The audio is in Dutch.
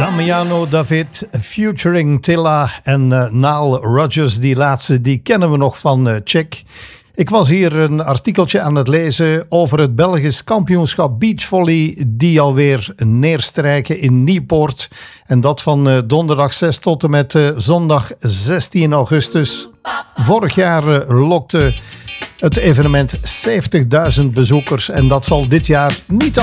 Damiano David featuring Tilla en Nile Rodgers. Die laatste die kennen we nog van Check. Ik was hier een artikeltje aan het lezen over het Belgisch kampioenschap beachvolley die alweer neerstrijken in Nieuwpoort. En dat van donderdag 6 tot en met zondag 16 augustus. Vorig jaar lokte het evenement 70.000 bezoekers en dat zal dit jaar niet